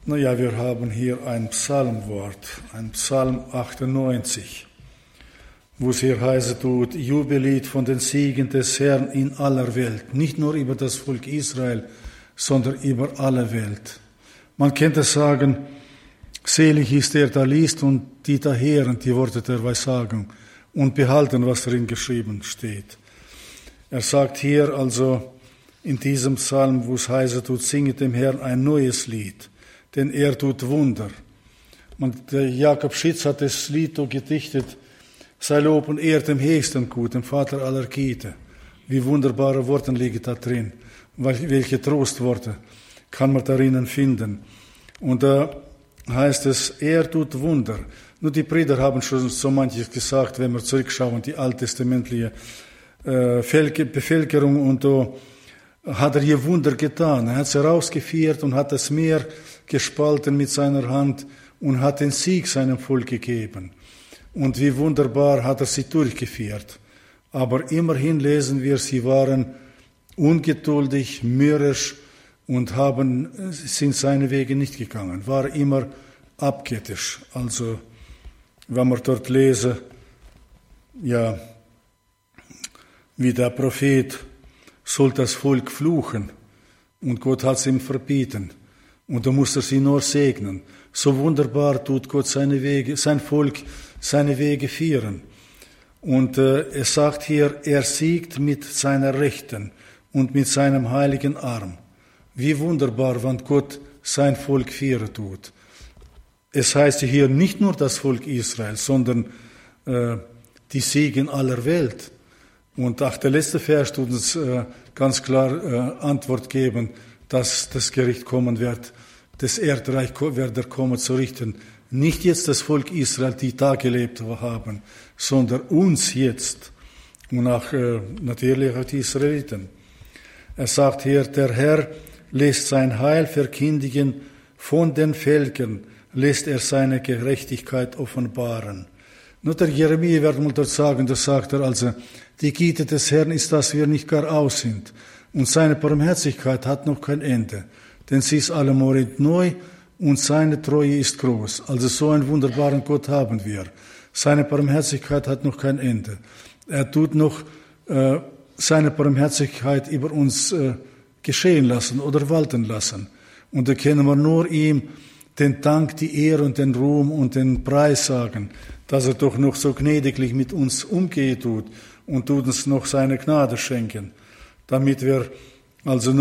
Naja, wir haben hier ein Psalmwort, ein Psalm 98, wo es hier heißt, tut Jubellied von den Siegen des Herrn in aller Welt. Nicht nur über das Volk Israel, sondern über alle Welt. Man könnte sagen, selig ist der, der liest und die da hören die Worte der Weissagung und behalten, was darin geschrieben steht. Er sagt hier also in diesem Psalm, wo es heißt, tut singet dem Herrn ein neues Lied, denn er tut Wunder. Der Jakob Schitz hat das Lied gedichtet, sei Lob und Ehr dem Höchsten gut, dem Vater aller Güte. Wie wunderbare Worte liegen da drin. Welche Trostworte kann man darin finden. Und da heißt es, er tut Wunder. Nur die Brüder haben schon so manches gesagt, wenn wir zurückschauen, die alttestamentliche Bevölkerung, und da hat er hier Wunder getan. Er hat sie rausgeführt und hat das Meer gespalten mit seiner Hand und hat den Sieg seinem Volk gegeben. Und wie wunderbar hat er sie durchgeführt. Aber immerhin lesen wir, sie waren ungeduldig, mürrisch und sind seine Wege nicht gegangen, war immer abkettisch. Also, wenn wir dort lesen, ja, wie der Prophet soll das Volk fluchen und Gott hat es ihm verbieten und da muss er sie nur segnen. So wunderbar tut Gott seine Wege, sein Volk seine Wege führen. Und er sagt hier, er siegt mit seiner Rechten und mit seinem heiligen Arm. Wie wunderbar, wenn Gott sein Volk führen tut. Es heißt hier nicht nur das Volk Israel, sondern die Siege in aller Welt. Und auch der letzte Vers tut uns ganz klar Antwort geben, dass das Gericht kommen wird, das Erdreich wird er kommen zu richten. Nicht jetzt das Volk Israel, die da gelebt haben, sondern uns jetzt und auch natürlich auch die Israeliten. Er sagt hier, der Herr lässt sein Heil verkündigen, von den Völkern lässt er seine Gerechtigkeit offenbaren. Nur der Jeremia wird mal dort sagen, das sagt er also, die Güte des Herrn ist, dass wir nicht gar aus sind. Und seine Barmherzigkeit hat noch kein Ende. Denn sie ist alle Morgen neu und seine Treue ist groß. Also so einen wunderbaren Gott haben wir. Seine Barmherzigkeit hat noch kein Ende. Er tut noch seine Barmherzigkeit über uns geschehen lassen oder walten lassen. Und da können wir nur ihm den Dank, die Ehre und den Ruhm und den Preis sagen, dass er doch noch so gnädiglich mit uns umgehen tut und tut uns noch seine Gnade schenken, damit wir also